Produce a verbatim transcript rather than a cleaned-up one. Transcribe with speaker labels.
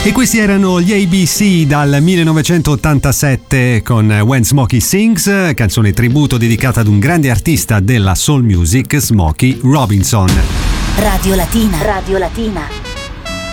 Speaker 1: E questi erano gli A B C dal millenovecentottantasette con When Smokey Sings, canzone tributo dedicata ad un grande artista della soul music, Smokey Robinson.
Speaker 2: Radio Latina. Radio Latina.